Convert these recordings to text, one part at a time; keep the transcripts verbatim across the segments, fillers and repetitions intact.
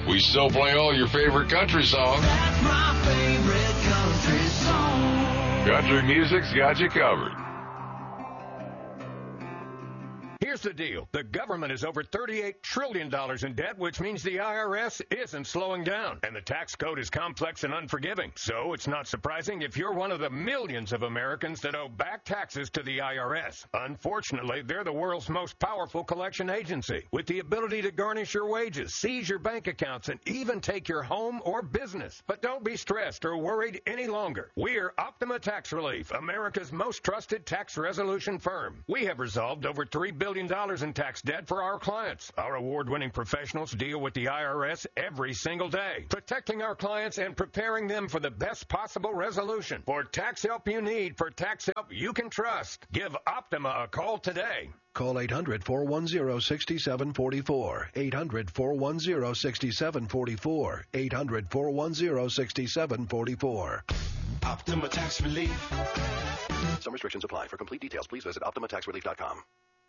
We still play all your favorite country songs. That's my favorite country song. Country music's got you covered. Here's the deal. The government is over thirty-eight trillion dollars in debt, which means the I R S isn't slowing down. And the tax code is complex and unforgiving. So it's not surprising if you're one of the millions of Americans that owe back taxes to the I R S. Unfortunately, they're the world's most powerful collection agency, with the ability to garnish your wages, seize your bank accounts, and even take your home or business. But don't be stressed or worried any longer. We're Optima Tax Relief, America's most trusted tax resolution firm. We have resolved over three billion dollars in tax debt for our clients. Our award-winning professionals deal with the I R S every single day, protecting our clients and preparing them for the best possible resolution. For tax help you need, for tax help you can trust, give Optima a call today. Call eight hundred, four one zero, six seven four four. eight hundred, four one zero, six seven four four. eight hundred, four one zero, six seven four four. Optima Tax Relief. Some restrictions apply. For complete details, please visit optima tax relief dot com.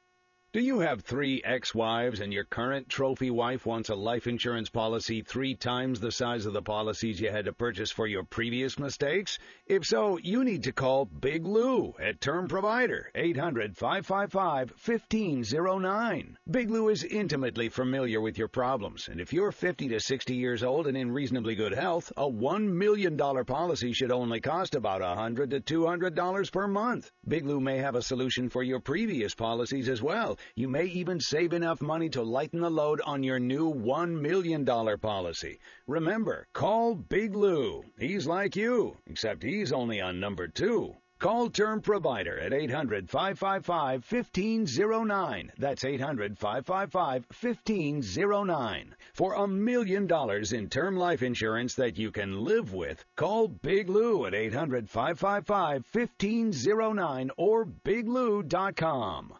Do you have three ex-wives and your current trophy wife wants a life insurance policy three times the size of the policies you had to purchase for your previous mistakes? If so, you need to call Big Lou at Term Provider, eight hundred, five five five, one five zero nine. Big Lou is intimately familiar with your problems, and if you're fifty to sixty years old and in reasonably good health, a one million dollars policy should only cost about one hundred to two hundred dollars per month. Big Lou may have a solution for your previous policies as well. You may even save enough money to lighten the load on your new one million dollars policy. Remember, call Big Lou. He's like you, except he's only on number two. Call Term Provider at eight hundred, five five five, one five zero nine. That's eight hundred, five five five, one five zero nine. For a million dollars in term life insurance that you can live with, call Big Lou at eight hundred, five five five, one five zero nine or big lou dot com.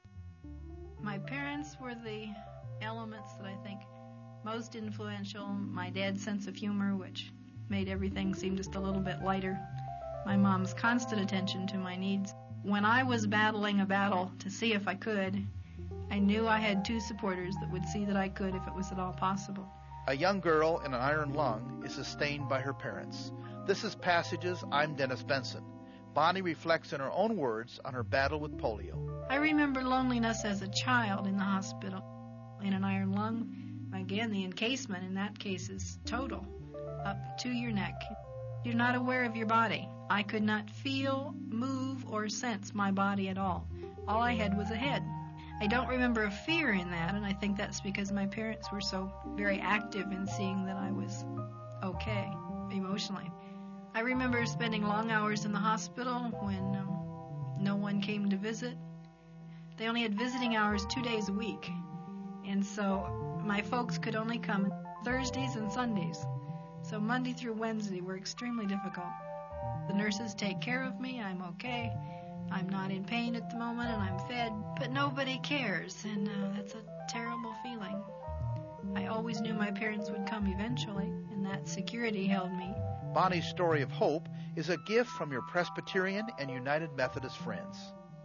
My parents were the elements that I think most influential. My dad's sense of humor, which made everything seem just a little bit lighter. My mom's constant attention to my needs. When I was battling a battle to see if I could, I knew I had two supporters that would see that I could if it was at all possible. A young girl in an iron lung is sustained by her parents. This is Passages. I'm Dennis Benson. Bonnie reflects in her own words on her battle with polio. I remember loneliness as a child in the hospital. In an iron lung, again, the encasement in that case is total, up to your neck. You're not aware of your body. I could not feel, move, or sense my body at all. All I had was a head. I don't remember a fear in that, and I think that's because my parents were so very active in seeing that I was okay emotionally. I remember spending long hours in the hospital when um, no one came to visit. They only had visiting hours two days a week, and so my folks could only come Thursdays and Sundays. So Monday through Wednesday were extremely difficult. The nurses take care of me. I'm okay. I'm not in pain at the moment, and I'm fed. But nobody cares, and uh, that's a terrible feeling. I always knew my parents would come eventually, and that security held me. Bonnie's story of hope is a gift from your Presbyterian and United Methodist friends.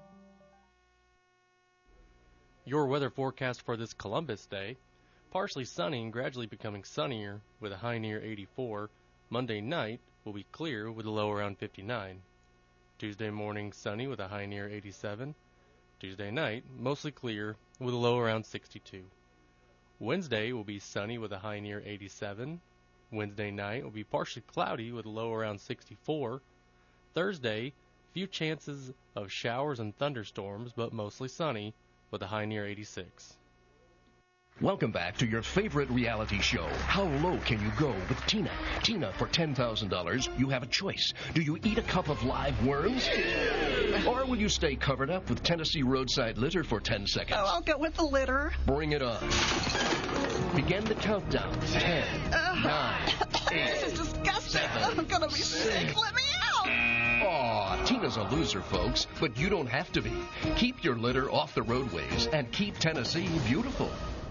Your weather forecast for this Columbus Day: partially sunny and gradually becoming sunnier with a high near eighty-four. Monday night will be clear with a low around fifty-nine. Tuesday morning sunny with a high near eighty-seven. Tuesday night mostly clear with a low around sixty-two. Wednesday will be sunny with a high near eighty-seven. Wednesday night will be partially cloudy with a low around sixty-four. Thursday, few chances of showers and thunderstorms, but mostly sunny with a high near eighty-six. Welcome back to your favorite reality show, How Low Can You Go with Tina. Tina, for ten thousand dollars, you have a choice. Do you eat a cup of live worms? Or will you stay covered up with Tennessee roadside litter for ten seconds? Oh, I'll go with the litter. Bring it on. Begin the countdown. Ten, uh, nine, eight, this is disgusting. seven, I'm going to be sick. Let me out. Aw, Tina's a loser, folks, but you don't have to be. Keep your litter off the roadways and keep Tennessee beautiful.